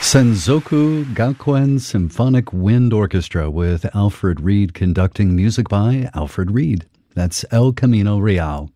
Senzoku Gakuen Symphonic Wind Orchestra with Alfred Reed conducting, music by Alfred Reed. That's El Camino Real.